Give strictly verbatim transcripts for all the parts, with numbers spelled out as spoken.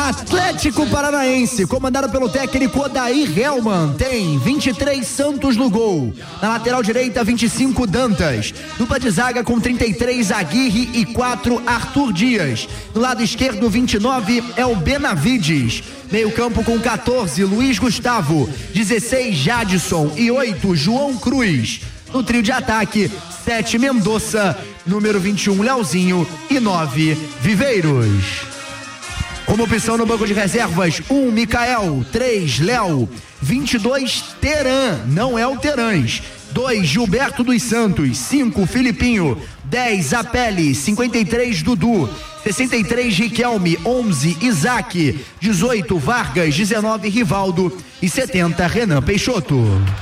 Atlético Paranaense, comandado pelo técnico Odair Hellmann, tem vinte e três Santos no gol. Na lateral direita, vinte e cinco Dantas. Dupla de zaga com trinta e três Aguirre e quatro Arthur Dias. No lado esquerdo, vinte e nove é o Benavides. Meio campo com quatorze, Luiz Gustavo. dezesseis, Jadson e oito, João Cruz. No trio de ataque, sete, Mendonça. Número vinte e um, Leozinho. E nove, Viveiros. Como opção no banco de reservas, um, Micael, três, Léo, vinte e dois, Teran, não é o Terãs, dois, Gilberto dos Santos, cinco, Filipinho, dez, Apele, cinquenta e três, Dudu, sessenta e três, Riquelme, onze, Isaac, dezoito, Vargas, dezenove, Rivaldo e setenta, Renan Peixoto.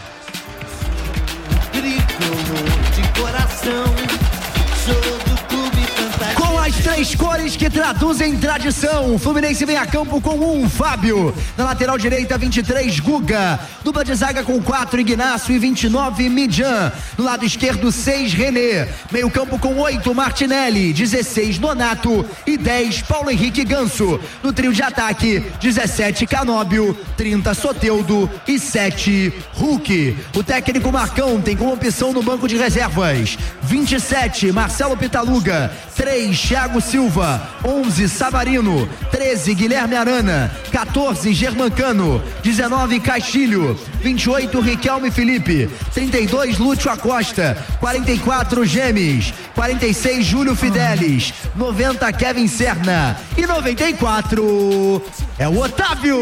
Tricolor de coração, sou do clube Fantasia. Com as três cores que traduzem tradição, o Fluminense vem a campo com um, Fábio. Na lateral direita, vinte e três, Guga. Dupla de zaga com quatro, Ignacio e vinte e nove, Midjan. No lado esquerdo, seis, René. Meio campo com oito, Martinelli. dezesseis, Nonato. E dez, Paulo Henrique Ganso. No trio de ataque, dezessete, Canóbio. trinta, Soteldo. E sete, Hulk. O técnico Marcão tem como opção no banco de reservas vinte e sete, Marcelo Pitaluga. três, Thiago Silva. onze, Savarino. treze, Guilherme Arana. quatorze, Germancano. dezenove, Castilho. vinte e oito, Riquelme Felipe. trinta e dois, Lúcio Acosta. quarenta e quatro, Gemes. quarenta e seis, Júlio Fidelis. noventa, Kevin Serna. E noventa e quatro é o Otávio.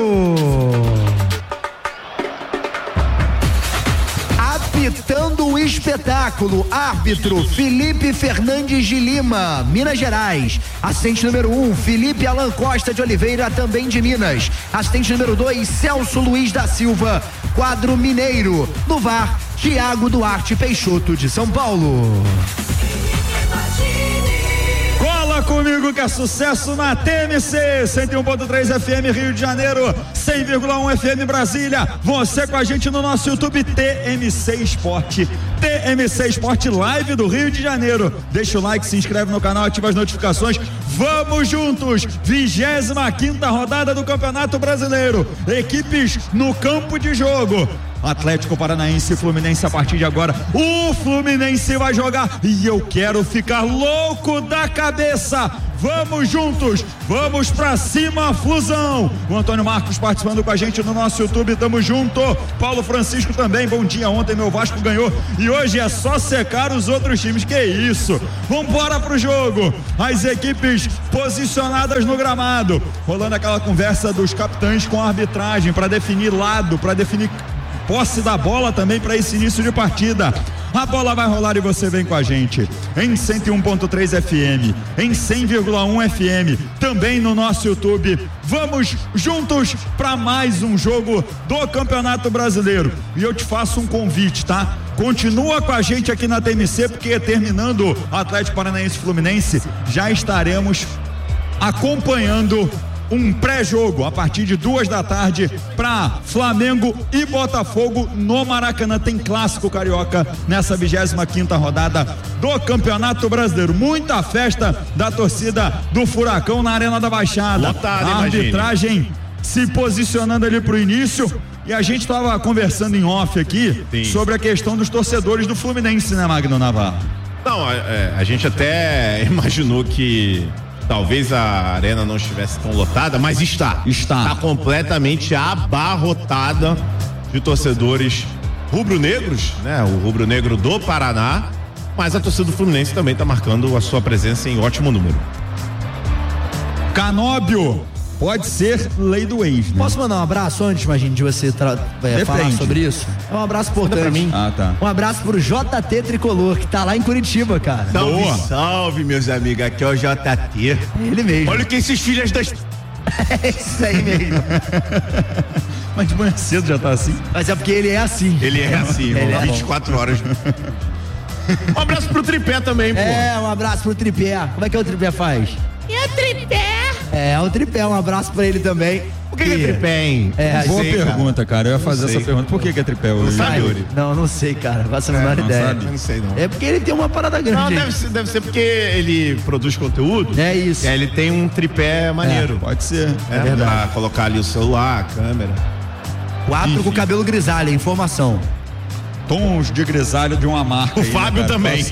Apitando o espetáculo, árbitro Felipe Fernandes de Lima, Minas Gerais. Assistente número um, Felipe Alan Costa de Oliveira, também de Minas. Assistente número dois, Celso Luiz da Silva, quadro mineiro. No V A R, Thiago Duarte Peixoto de São Paulo. Cola comigo que é sucesso na T M C, cento e um ponto três F M Rio de Janeiro, cem vírgula um F M Brasília. Você com a gente no nosso YouTube T M C Esporte, T M C Esporte Live do Rio de Janeiro. Deixa o like, se inscreve no canal, ativa as notificações. Vamos juntos, vigésima quinta rodada do Campeonato Brasileiro. Equipes no campo de jogo. Atlético Paranaense e Fluminense a partir de agora. O Fluminense vai jogar e eu quero ficar louco da cabeça. Vamos juntos, vamos pra cima, Flusão. O Antônio Marcos participando com a gente no nosso YouTube, tamo junto. Paulo Francisco também, bom dia. Ontem meu Vasco ganhou e hoje é só secar os outros times, que isso. Vambora pro jogo. As equipes posicionadas no gramado, rolando aquela conversa dos capitães com a arbitragem para definir lado, para definir posse da bola também para esse início de partida. A bola vai rolar e você vem com a gente em cento e um ponto três F M, em cem vírgula um F M, também no nosso YouTube. Vamos juntos para mais um jogo do Campeonato Brasileiro. E eu te faço um convite, tá? Continua com a gente aqui na T M C, porque terminando Atlético Paranaense e Fluminense, já estaremos acompanhando um pré-jogo a partir de duas da tarde para Flamengo e Botafogo no Maracanã. Tem clássico carioca nessa vigésima quinta rodada do Campeonato Brasileiro. Muita festa da torcida do Furacão na Arena da Baixada. Lotado, a arbitragem imagine. Se posicionando ali pro início. E a gente estava conversando em off aqui Sim. sobre a questão dos torcedores do Fluminense, né, Magno Navarro? Não, a, a gente até imaginou que talvez a arena não estivesse tão lotada, mas está. Está. Está completamente abarrotada de torcedores rubro-negros, né? O rubro-negro do Paraná, mas a torcida do Fluminense também está marcando a sua presença em ótimo número. Canóbio, pode ser lei do ex, né? Posso mandar um abraço antes, imagine, de você tra- é, falar sobre isso? É um abraço importante pra mim. Ah, tá. Um abraço pro J T Tricolor, que tá lá em Curitiba, cara. Salve, Boa. salve, meus amigos, aqui é o J T. Ele mesmo. Olha que esses filhos das... É isso aí mesmo. Mas de manhã cedo já tá assim. Mas é porque ele é assim. Ele é assim, Ele é vinte e quatro horas. Um abraço pro Tripé também, pô. É, um abraço pro Tripé. Como é que o Tripé faz? E o Tripé É, o tripé, um abraço pra ele também. Por que, que é tripé, hein? É, boa sei, pergunta, cara. cara. Eu ia fazer essa pergunta. Por que, que é tripé? Não sabe, Yuri? Não, não sei, cara. Faço a menor é, ideia. Sabe? Não sei, não. É porque ele tem uma parada grande. Não, deve ser, deve ser porque ele produz conteúdo. É isso. É, ele tem um tripé maneiro. É, pode ser. É, é verdade. Pra colocar ali o celular, a câmera. Quatro Enfim. Com cabelo grisalho, informação. Tons de grisalho de uma marca. O aí, Fábio né, também.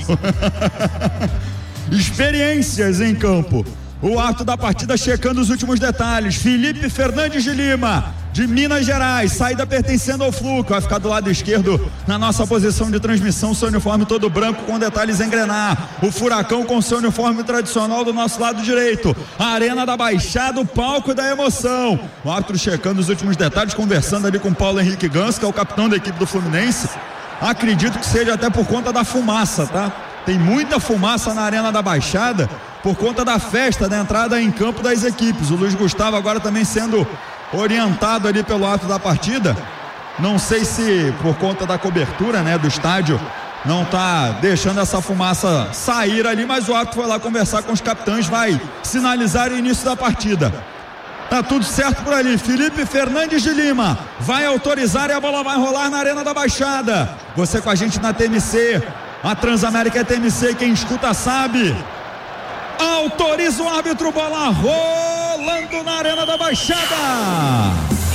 Experiências em campo. O ato da partida checando os últimos detalhes. Felipe Fernandes de Lima, de Minas Gerais, saída pertencendo ao Fluco, vai ficar do lado esquerdo na nossa posição de transmissão, seu uniforme todo branco com detalhes em grená. O Furacão com seu uniforme tradicional do nosso lado direito. A Arena da Baixada, o palco da emoção. O árbitro checando os últimos detalhes, conversando ali com o Paulo Henrique Gans, que é o capitão da equipe do Fluminense. Acredito que seja até por conta da fumaça, tá? Tem muita fumaça na Arena da Baixada por conta da festa da entrada em campo das equipes. O Luiz Gustavo agora também sendo orientado ali pelo ato da partida. Não sei se por conta da cobertura, né, do estádio não tá deixando essa fumaça sair ali, mas o ato foi lá conversar com os capitães, vai sinalizar o início da partida. Tá tudo certo por ali. Felipe Fernandes de Lima vai autorizar e a bola vai rolar na Arena da Baixada. Você com a gente na T M C. A Transamérica é T M C, quem escuta sabe. Autoriza o árbitro, bola rolando na Arena da Baixada.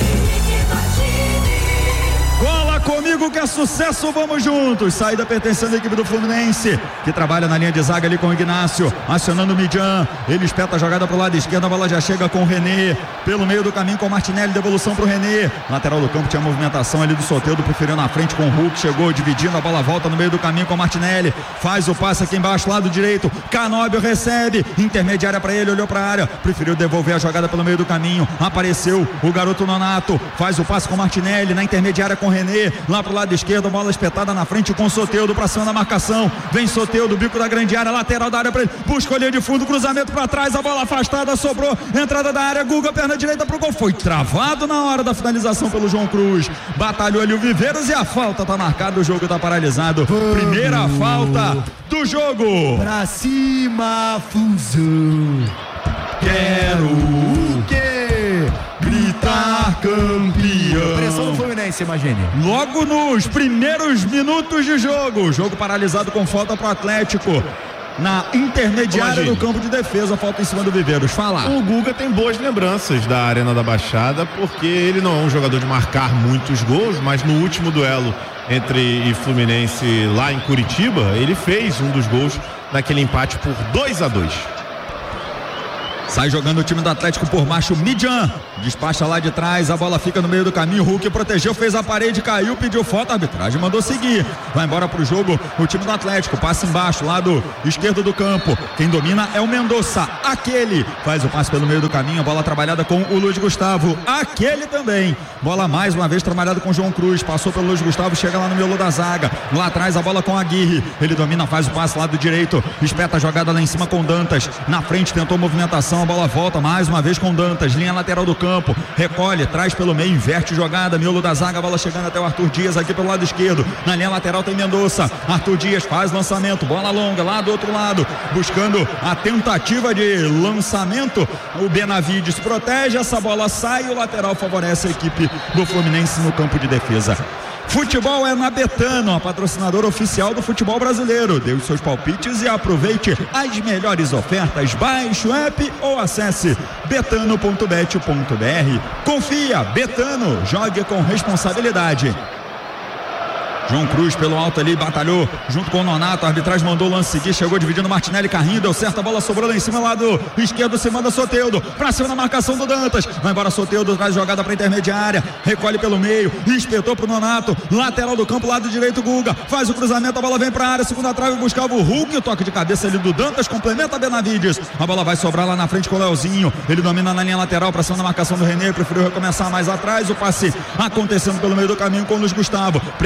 Cola comigo que é sucesso, vamos juntos. Saída pertencendo à equipe do Fluminense, que trabalha na linha de zaga ali com o Ignácio, acionando o Midjan. Ele espeta a jogada pro lado esquerdo, a bola já chega com o René, pelo meio do caminho com o Martinelli, devolução pro René. Lateral do campo tinha movimentação ali do Soteldo, preferiu na frente com o Hulk, chegou dividindo, a bola volta no meio do caminho com o Martinelli, faz o passe aqui embaixo, lado direito, Canóbio recebe, intermediária pra ele, olhou pra área, preferiu devolver a jogada pelo meio do caminho, apareceu o garoto Nonato, faz o passe com o Martinelli, na intermediária com o René, lá pro lado esquerdo, bola espetada na frente com o Soteldo pra cima da marcação, vem Soteldo, bico da grande área, lateral da área pra ele, busca a linha de fundo, cruzamento pra trás, a bola afastada, sobrou, entrada da área, Guga, perna direita pro gol, foi travado na hora da finalização pelo João Cruz, batalhou ali o Viveiros e a falta tá marcada, o jogo tá paralisado, primeira falta do jogo. Pra cima, Fusão. Quero o quê? Gritar campeão. Pressão do Fluminense, imagine. Logo nos primeiros minutos de jogo, jogo paralisado com falta pro Atlético. Na intermediária do campo de defesa, falta em cima do Viveiros. Fala. O Guga tem boas lembranças da Arena da Baixada, porque ele não é um jogador de marcar muitos gols, mas no último duelo entre e Fluminense lá em Curitiba, ele fez um dos gols naquele empate por dois a dois. Sai jogando o time do Atlético por baixo, Midjan despacha lá de trás, a bola fica no meio do caminho, Hulk protegeu, fez a parede, caiu, pediu falta, a arbitragem mandou seguir, vai embora pro jogo o time do Atlético, passa embaixo, lado esquerdo do campo, quem domina é o Mendonça, aquele, faz o passe pelo meio do caminho, a bola trabalhada com o Luiz Gustavo, aquele também, bola mais uma vez trabalhada com o João Cruz, passou pelo Luiz Gustavo, chega lá no miolo da zaga, lá atrás a bola com a Aguirre, ele domina, faz o passe lado direito, espeta a jogada lá em cima com Dantas, na frente tentou movimentação, a bola volta mais uma vez com Dantas, linha lateral do campo, recolhe, traz pelo meio, inverte jogada, miolo da zaga, a bola chegando até o Arthur Dias aqui pelo lado esquerdo, na linha lateral tem Mendonça, Arthur Dias faz lançamento, bola longa lá do outro lado, buscando a tentativa de lançamento, o Benavides protege, essa bola sai e o lateral favorece a equipe do Fluminense no campo de defesa. Futebol é na Betano, a patrocinadora oficial do futebol brasileiro. Dê os seus palpites e aproveite as melhores ofertas. Baixe o app ou acesse betano ponto bet ponto br. Confia, Betano, jogue com responsabilidade. João Cruz pelo alto ali, batalhou junto com o Nonato, a arbitragem mandou o lance seguir, chegou dividindo Martinelli, Carrinho, deu certo, a bola sobrou lá em cima, lado esquerdo, se manda Soteldo, pra cima da marcação do Dantas, vai embora Soteldo, traz jogada pra intermediária, recolhe pelo meio, espetou pro Nonato, lateral do campo, lado direito, Guga, faz o cruzamento, a bola vem pra área, segunda trave, buscava o Hulk, o toque de cabeça ali do Dantas, complementa Benavides, a bola vai sobrar lá na frente com o Leozinho, ele domina na linha lateral, pra cima da marcação do René, preferiu recomeçar mais atrás, o passe acontecendo pelo meio do caminho com o Luiz Gustavo, pressiona o time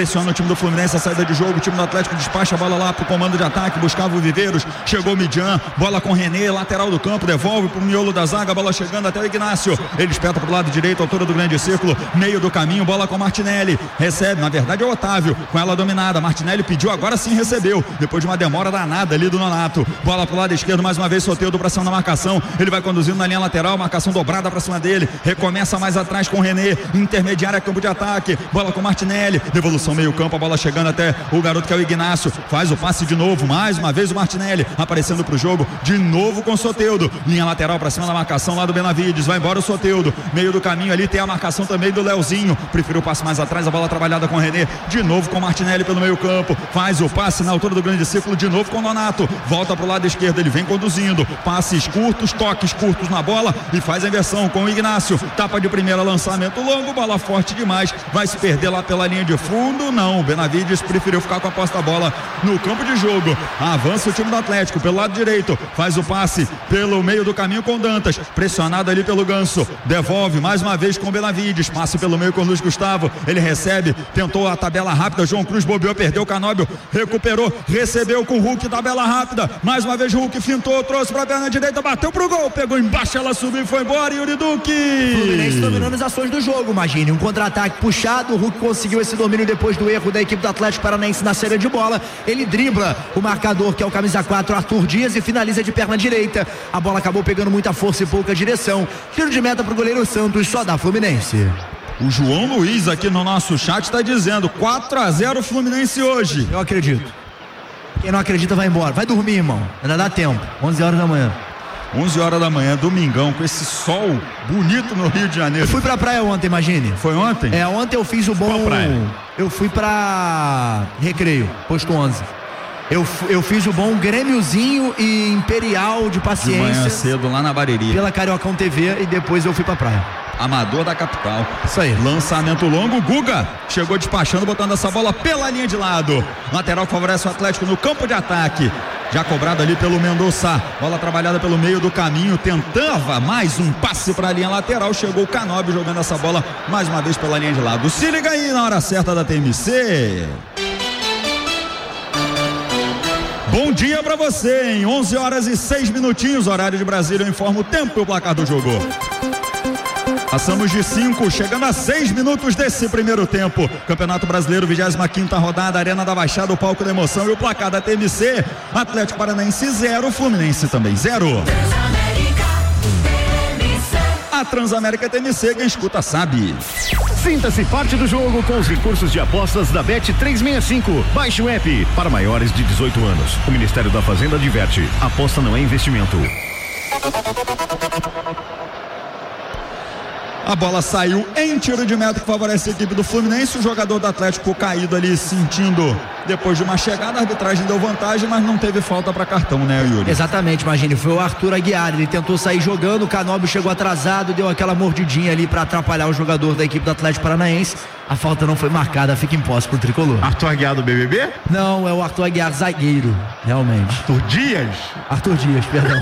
do Fluminense, a saída de jogo, o time do Atlético despacha a bola lá pro comando de ataque, buscava o Viveiros, chegou o Midian, bola com o René, lateral do campo, devolve pro miolo da zaga, bola chegando até o Ignácio, ele espeta pro lado direito, altura do grande círculo, meio do caminho, bola com o Martinelli, recebe, na verdade é o Otávio, com ela dominada, Martinelli pediu, agora sim recebeu, depois de uma demora danada ali do Nonato, bola pro lado esquerdo, mais uma vez Soteldo pra cima da marcação, ele vai conduzindo na linha lateral, marcação dobrada pra cima dele, recomeça mais atrás com o René, intermediária, campo de ataque, bola com o Martinelli, devolução meio campo, a bola chegando até o garoto que é o Ignácio, faz o passe de novo, mais uma vez o Martinelli, aparecendo pro jogo, de novo com o Soteldo, linha lateral pra cima da marcação lá do Benavides, vai embora o Soteldo, meio do caminho ali tem a marcação também do Leozinho, preferiu o passe mais atrás, a bola trabalhada com o René, de novo com o Martinelli pelo meio campo, faz o passe na altura do grande círculo, de novo com o Nonato, volta pro lado esquerdo, ele vem conduzindo, passes curtos, toques curtos na bola e faz a inversão com o Ignácio, tapa de primeira, lançamento longo, bola forte demais, vai se perder lá pela linha de fundo, não, o Benavides preferiu ficar com a posta bola no campo de jogo, avança o time do Atlético pelo lado direito, faz o passe pelo meio do caminho com Dantas, pressionado ali pelo Ganso, devolve mais uma vez com o Benavides, passe pelo meio com o Luiz Gustavo, ele recebe, tentou a tabela rápida, João Cruz bobeou, perdeu o Canóbio, recuperou, recebeu com o Hulk, tabela rápida, mais uma vez Hulk fintou, trouxe pra perna direita, bateu pro gol, pegou embaixo, ela subiu e foi embora, Yuri Duque. Fluminense dominando as ações do jogo, imagine, um contra-ataque puxado, o Hulk conseguiu esse domínio depois do erro da equipe do Atlético Paranaense na saída de bola, ele dribla o marcador que é o camisa quatro, Arthur Dias, e finaliza de perna direita, a bola acabou pegando muita força e pouca direção, tiro de meta pro goleiro Santos, só dá Fluminense. O João Luiz aqui no nosso chat está dizendo quatro a zero Fluminense hoje. Eu acredito. Quem não acredita vai embora, vai dormir, irmão, ainda dá tempo, onze horas da manhã. onze horas da manhã, domingão, com esse sol bonito no Rio de Janeiro. Eu fui pra praia ontem, imagine. Foi ontem? É, ontem eu fiz o bom... Eu fui pra Recreio, posto onze. Eu, eu fiz o bom Grêmiozinho e Imperial de Paciência. De manhã cedo, lá na Bareria. Pela Cariocão T V, e depois eu fui pra praia. Amador da capital. Isso aí. Lançamento longo, Guga chegou despachando, botando essa bola pela linha de lado. Lateral que favorece o Atlético no campo de ataque. Já cobrado ali pelo Mendonça. Bola trabalhada pelo meio do caminho. Tentava mais um passe para a linha lateral. Chegou o Canóbio jogando essa bola mais uma vez pela linha de lado. Se liga aí na hora certa da T M C. Bom dia para você, em onze horas e seis minutinhos, horário de Brasília, eu informo o tempo e o placar do jogo. Passamos de cinco, chegando a seis minutos desse primeiro tempo. Campeonato Brasileiro, vigésima quinta rodada, Arena da Baixada, o palco da emoção e o placar da T M C. Atlético Paranaense zero, Fluminense também zero. A Transamérica T M C, quem escuta sabe. Sinta-se parte do jogo com os recursos de apostas da Bet trezentos e sessenta e cinco. Baixe o app para maiores de dezoito anos. O Ministério da Fazenda adverte: aposta não é investimento. A bola saiu em tiro de meta que favorece a equipe do Fluminense. O jogador do Atlético caído ali, sentindo depois de uma chegada, a arbitragem deu vantagem, mas não teve falta para cartão, né, Yuri? Exatamente, imagine, foi o Arthur Aguiar, ele tentou sair jogando, o Canóbio chegou atrasado, deu aquela mordidinha ali para atrapalhar o jogador da equipe do Atlético Paranaense. A falta não foi marcada, fica em posse pro tricolor. Arthur Aguiar do B B B? Não, é o Arthur Aguiar zagueiro, realmente. Arthur Dias? Arthur Dias, perdão.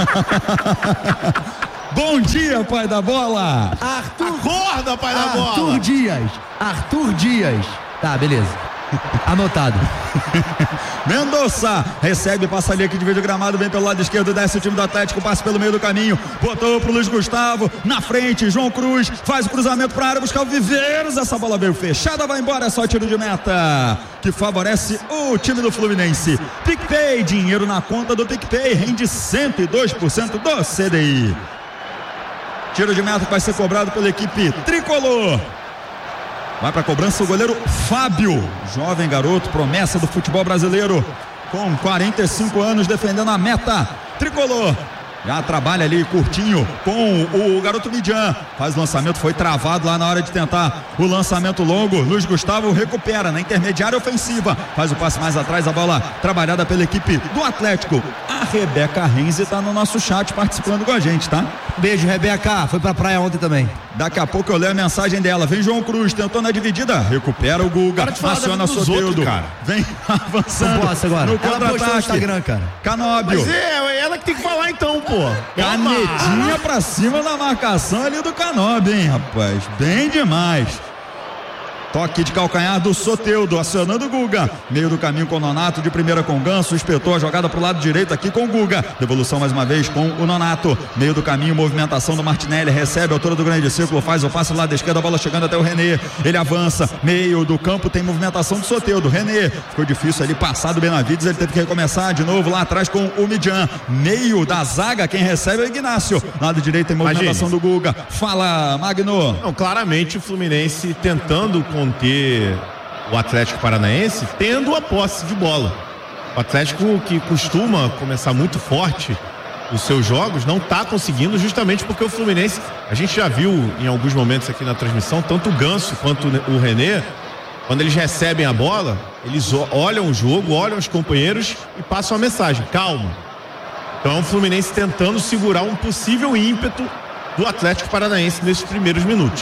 Bom dia, pai da bola! Arthur, Acorda, pai da bola! Arthur Dias, Arthur Dias. Tá, beleza. Anotado. Mendonça recebe, passa ali aqui de vídeo gramado, vem pelo lado esquerdo, desce o time do Atlético, passa pelo meio do caminho, botou pro Luiz Gustavo, na frente, João Cruz, faz o cruzamento pra área, buscar o Viveiros, essa bola veio fechada, vai embora, é só tiro de meta, que favorece o time do Fluminense. PicPay, dinheiro na conta do PicPay, rende cento e dois por cento do C D I. Tiro de meta que vai ser cobrado pela equipe tricolor. Vai para a cobrança o goleiro Fábio, jovem garoto, promessa do futebol brasileiro, com quarenta e cinco anos, defendendo a meta tricolor. Já trabalha ali curtinho com o garoto Midian, faz o lançamento, foi travado lá na hora de tentar o lançamento longo. Luiz Gustavo recupera na intermediária ofensiva, faz o passe mais atrás, a bola trabalhada pela equipe do Atlético. A Rebeca Renzi está no nosso chat participando com a gente, tá? Beijo, Rebeca, foi pra praia ontem também. Daqui a pouco eu leio a mensagem dela. Vem João Cruz, tentou na dividida, recupera o Guga, aciona Soteldo, vem avançando posso agora. no Ela postou no Instagram, cara. Canóbio. Mas é, ela que tem que falar então, pô. Canetinha pra cima da marcação ali do Canóbio, hein, rapaz, bem demais. Toque de calcanhar do Soteldo, acionando o Guga. Meio do caminho com o Nonato, de primeira com o Ganso. Espetou a jogada pro lado direito aqui com o Guga. Devolução mais uma vez com o Nonato. Meio do caminho, movimentação do Martinelli. Recebe a altura do grande círculo, faz o passe do lado esquerdo, a bola chegando até o René. Ele avança. Meio do campo tem movimentação do Soteldo. René, ficou difícil ali passar do Benavides. Ele teve que recomeçar de novo lá atrás com o Midjan. Meio da zaga, quem recebe é o Ignácio. Lado direito tem movimentação Imagine. do Guga. Fala, Magno. Não, claramente o Fluminense tentando conter o Atlético Paranaense, tendo a posse de bola. O Atlético, que costuma começar muito forte os seus jogos, não está conseguindo, justamente porque o Fluminense, a gente já viu em alguns momentos aqui na transmissão, tanto o Ganso quanto o René, quando eles recebem a bola, eles olham o jogo, olham os companheiros e passam a mensagem: calma. Então o Fluminense tentando segurar um possível ímpeto do Atlético Paranaense nesses primeiros minutos.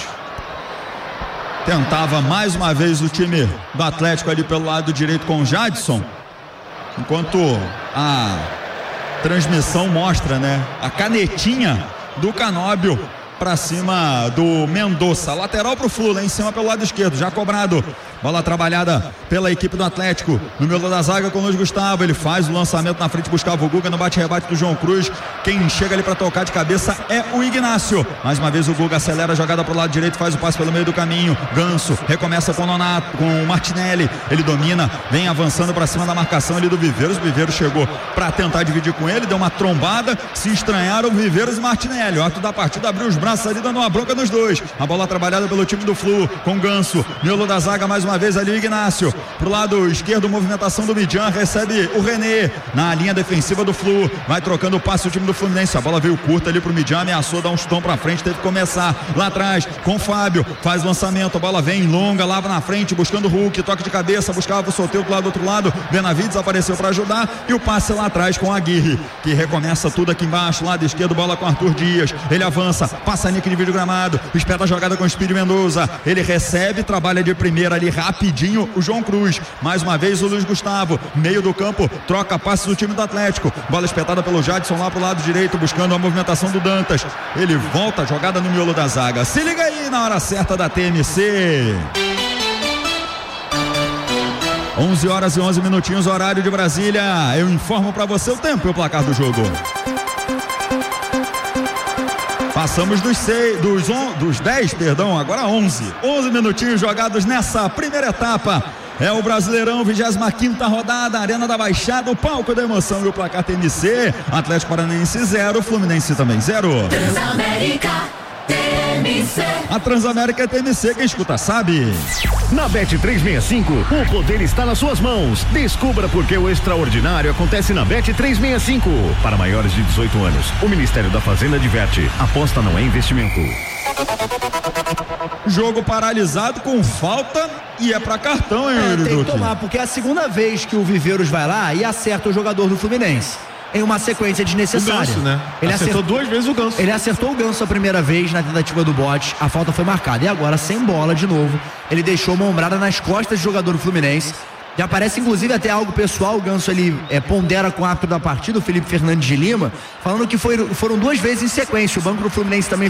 Tentava mais uma vez o time do Atlético ali pelo lado direito com o Jadson, enquanto a transmissão mostra, né, a canetinha do Canóbio para cima do Mendonça. Lateral pro Flu, lá em cima pelo lado esquerdo, já cobrado. Bola trabalhada pela equipe do Atlético. No meio da zaga com o Luiz Gustavo. Ele faz o lançamento na frente, buscava o Guga no bate-rebate do João Cruz. Quem chega ali para tocar de cabeça é o Ignácio. Mais uma vez o Guga acelera a jogada pro lado direito, faz o passe pelo meio do caminho. Ganso recomeça com o Nonato, com o Martinelli. Ele domina, vem avançando para cima da marcação ali do Viveiros. O Viveiros chegou para tentar dividir com ele, deu uma trombada. Se estranharam Viveiros e Martinelli. O ato da partida abriu os braços ali, dando uma bronca nos dois. A bola trabalhada pelo time do Flu com Ganso. Miolo da zaga mais uma vez ali o Ignácio. Pro lado esquerdo, movimentação do Midjan, recebe o René na linha defensiva do Flu. Vai trocando o passe o time do Fluminense. A bola veio curta ali pro Midjan, ameaçou dar um chutão pra frente, teve que começar lá atrás com o Fábio. Faz o lançamento, a bola vem longa, lava na frente, buscando o Hulk, toque de cabeça, buscava o Soteldo lá do outro lado. Benavides apareceu para ajudar e o passe lá atrás com a Aguirre, que recomeça tudo aqui embaixo, lado esquerdo, bola com Arthur Dias. Ele avança, passa Nick de vídeo gramado, espeta a jogada com o Speed Mendoza. Ele recebe, trabalha de primeira ali rapidinho o João Cruz. Mais uma vez o Luiz Gustavo, meio do campo, troca passes do time do Atlético. Bola espetada pelo Jadson lá pro lado direito, buscando a movimentação do Dantas. Ele volta, jogada no miolo da zaga. Se liga aí na hora certa da T M C. onze horas e onze minutinhos, horário de Brasília. Eu informo para você o tempo e o placar do jogo. Passamos dos seis, dos, on, dos dez, perdão, agora onze. onze minutinhos jogados nessa primeira etapa. É o Brasileirão, vigésima quinta rodada, Arena da Baixada, o palco da emoção e o placar T M C. Atlético Paranaense zero, Fluminense também zero. Transamérica T M C. A Transamérica T M C, quem escuta sabe. Na Bet trezentos e sessenta e cinco, o poder está nas suas mãos. Descubra por que o extraordinário acontece na Bet trezentos e sessenta e cinco. Para maiores de dezoito anos, o Ministério da Fazenda adverte: aposta não é investimento. Jogo paralisado com falta e é pra cartão, hein, é, Yuri tem Duque? que tomar, porque é a segunda vez que o Viveiros vai lá e acerta o jogador do Fluminense em uma sequência desnecessária. O Ganso, né? Ele acertou, acertou duas vezes o Ganso. Ele acertou o Ganso a primeira vez na tentativa do bote, a falta foi marcada. E agora, sem bola de novo, ele deixou uma ombrada nas costas do jogador do Fluminense. Já parece inclusive até algo pessoal. O Ganso ele é, pondera com o árbitro da partida, o Felipe Fernandes de Lima, falando que foi, foram duas vezes em sequência. O banco do Fluminense também